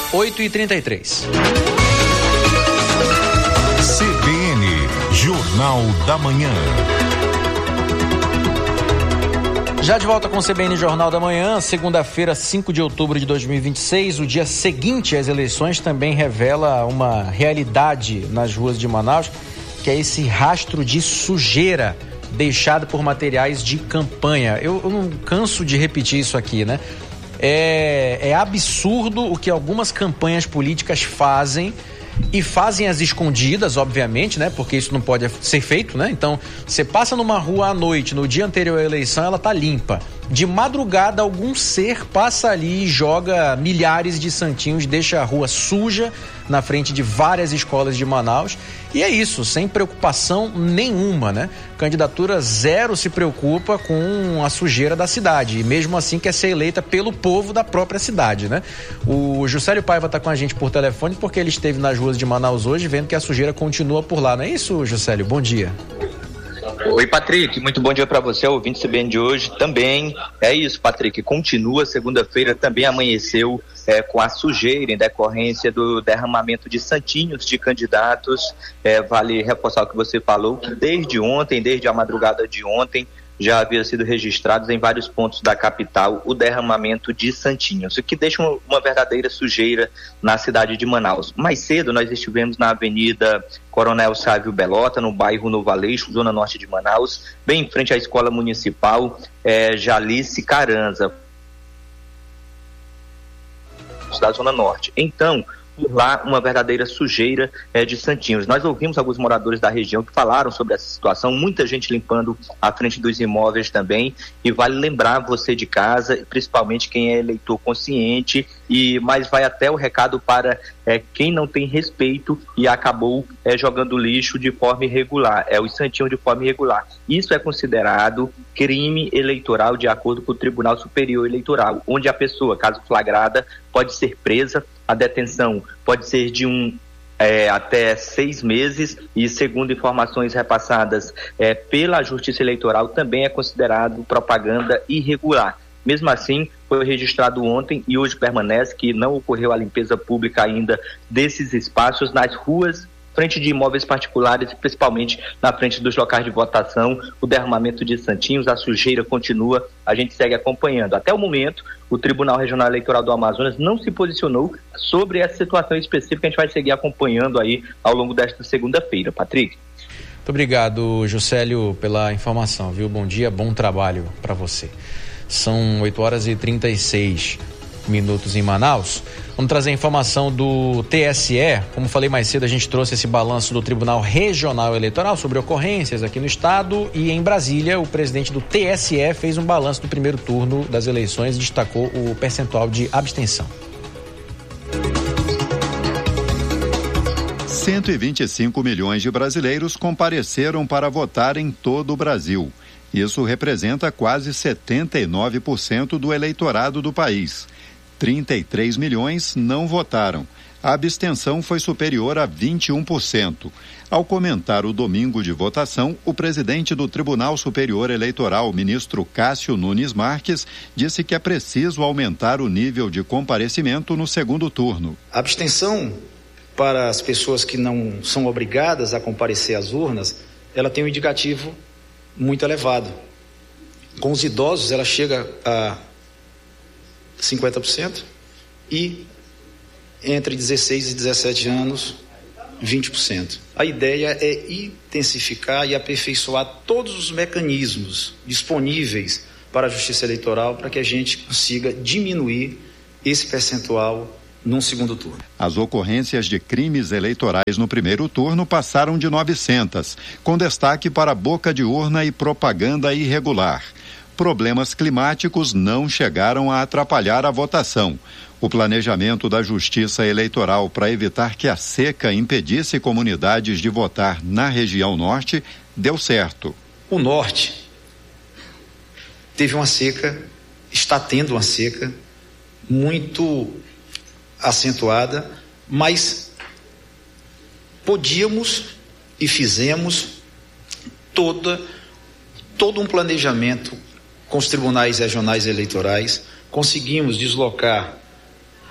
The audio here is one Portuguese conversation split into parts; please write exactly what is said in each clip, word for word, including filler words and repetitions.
oito e trinta e três. C B N, Jornal da Manhã. Já de volta com o C B N Jornal da Manhã, segunda-feira, cinco de outubro de dois mil e vinte e seis, o dia seguinte às eleições também revela uma realidade nas ruas de Manaus, que é esse rastro de sujeira deixado por materiais de campanha. Eu, eu não canso de repetir isso aqui, né? É, é absurdo o que algumas campanhas políticas fazem, e fazem as escondidas, obviamente, né? Porque isso não pode ser feito, né? Então, você passa numa rua à noite, no dia anterior à eleição, ela tá limpa. De madrugada, algum ser passa ali e joga milhares de santinhos, deixa a rua suja na frente de várias escolas de Manaus. E é isso, sem preocupação nenhuma, né? Candidatura zero se preocupa com a sujeira da cidade, e mesmo assim quer ser eleita pelo povo da própria cidade, né? O Juscelio Paiva está com a gente por telefone porque ele esteve nas ruas de Manaus hoje vendo que a sujeira continua por lá, não é isso, Juscelio? Bom dia. Oi, Patrick, muito bom dia para você, ouvinte C B N de hoje também. É isso, Patrick, continua, segunda-feira também amanheceu é, com a sujeira em decorrência do derramamento de santinhos de candidatos. É, vale reforçar o que você falou, que desde ontem, desde a madrugada de ontem, já havia sido registrados em vários pontos da capital o derramamento de santinhos, o que deixa uma, uma verdadeira sujeira na cidade de Manaus. Mais cedo nós estivemos na Avenida Coronel Sávio Belota, no bairro Novo Aleixo, zona norte de Manaus, bem em frente à Escola Municipal é, Jalice Caranza, da zona norte. Então, por lá, uma verdadeira sujeira é, de santinhos. Nós ouvimos alguns moradores da região que falaram sobre essa situação, muita gente limpando a frente dos imóveis também, e vale lembrar você de casa, principalmente quem é eleitor consciente, e mas vai até o recado para é, quem não tem respeito e acabou é, jogando lixo de forma irregular, é os santinhos de forma irregular. Isso é considerado crime eleitoral de acordo com o Tribunal Superior Eleitoral, onde a pessoa, caso flagrada, pode ser presa. A detenção pode ser de um é, até seis meses e, segundo informações repassadas é, pela Justiça Eleitoral, também é considerado propaganda irregular. Mesmo assim, foi registrado ontem e hoje permanece que não ocorreu a limpeza pública ainda desses espaços nas ruas, frente de imóveis particulares, principalmente na frente dos locais de votação. O derramamento de santinhos, a sujeira continua, a gente segue acompanhando. Até o momento, o Tribunal Regional Eleitoral do Amazonas não se posicionou sobre essa situação específica, a gente vai seguir acompanhando aí ao longo desta segunda-feira. Patrick. Muito obrigado, Juscelio, pela informação, viu? Bom dia, bom trabalho para você. São oito horas e trinta e seis minutos em Manaus. Vamos trazer a informação do T S E. Como falei mais cedo, a gente trouxe esse balanço do Tribunal Regional Eleitoral sobre ocorrências aqui no estado, e em Brasília o presidente do T S E fez um balanço do primeiro turno das eleições e destacou o percentual de abstenção. cento e vinte e cinco milhões de brasileiros compareceram para votar em todo o Brasil. Isso representa quase setenta e nove por cento do eleitorado do país. trinta e três milhões não votaram. A abstenção foi superior a vinte e um por cento. Ao comentar o domingo de votação, o presidente do Tribunal Superior Eleitoral, ministro Cássio Nunes Marques, disse que é preciso aumentar o nível de comparecimento no segundo turno. A abstenção para as pessoas que não são obrigadas a comparecer às urnas, ela tem um indicativo muito elevado. Com os idosos, ela chega a cinquenta por cento e entre dezesseis e dezessete anos, vinte por cento. A ideia é intensificar e aperfeiçoar todos os mecanismos disponíveis para a Justiça Eleitoral para que a gente consiga diminuir esse percentual num segundo turno. As ocorrências de crimes eleitorais no primeiro turno passaram de novecentas, com destaque para boca de urna e propaganda irregular. Problemas climáticos não chegaram a atrapalhar a votação. O planejamento da Justiça Eleitoral para evitar que a seca impedisse comunidades de votar na região norte deu certo. O norte teve uma seca, está tendo uma seca muito acentuada, mas podíamos e fizemos toda, todo um planejamento com os tribunais regionais eleitorais, conseguimos deslocar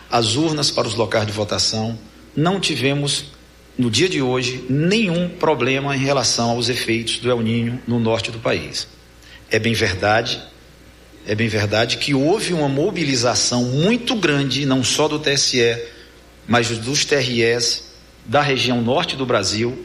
as urnas para os locais de votação. Não tivemos, no dia de hoje, nenhum problema em relação aos efeitos do El Niño no norte do país. É bem verdade, é bem verdade que houve uma mobilização muito grande, não só do T S E, mas dos T R Es da região norte do Brasil,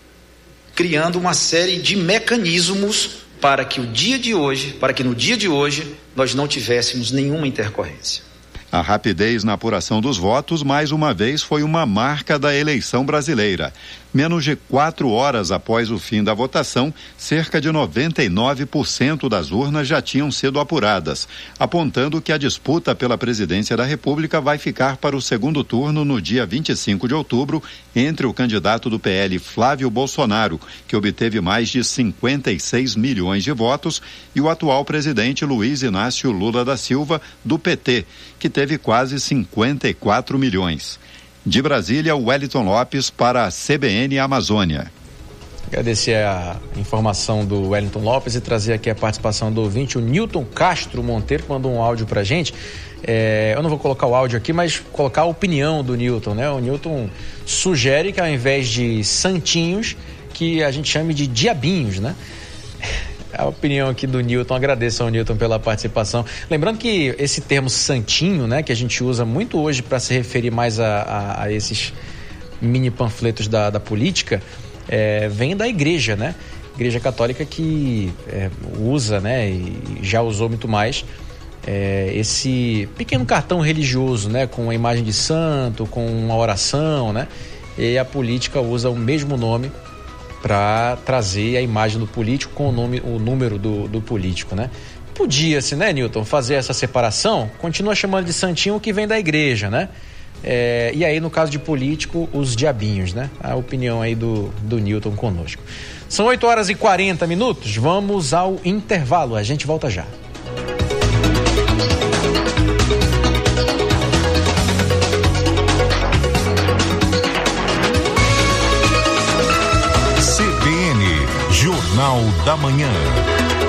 criando uma série de mecanismos para que o dia de hoje, para que no dia de hoje nós não tivéssemos nenhuma intercorrência. A rapidez na apuração dos votos, mais uma vez, foi uma marca da eleição brasileira. Menos de quatro horas após o fim da votação, cerca de noventa e nove por cento das urnas já tinham sido apuradas, apontando que a disputa pela presidência da República vai ficar para o segundo turno no dia vinte e cinco de outubro, entre o candidato do P L, Flávio Bolsonaro, que obteve mais de cinquenta e seis milhões de votos, e o atual presidente Luiz Inácio Lula da Silva, do P T, que teve quase cinquenta e quatro milhões. De Brasília, Wellington Lopes para a C B N Amazônia. Agradecer a informação do Wellington Lopes e trazer aqui a participação do ouvinte, o Newton Castro Monteiro, que mandou um áudio pra gente. É, eu não vou colocar o áudio aqui, mas colocar a opinião do Newton, né? O Newton sugere que ao invés de santinhos, que a gente chame de diabinhos, né? A opinião aqui do Newton, agradeço ao Newton pela participação. Lembrando que esse termo santinho, né, que a gente usa muito hoje para se referir mais a, a, a esses mini panfletos da, da política, é, vem da igreja, né? Igreja católica que é, usa, né, e já usou muito mais é, esse pequeno cartão religioso, né, com a imagem de santo, com uma oração, né? E a política usa o mesmo nome para trazer a imagem do político com o, nome, o número do, do político, né? Podia-se, né, Newton, fazer essa separação, continua chamando de santinho o que vem da igreja, né? É, e aí, no caso de político, os diabinhos, né? A opinião aí do, do Newton conosco. São oito horas e quarenta minutos, vamos ao intervalo, a gente volta já. Jornal da Manhã.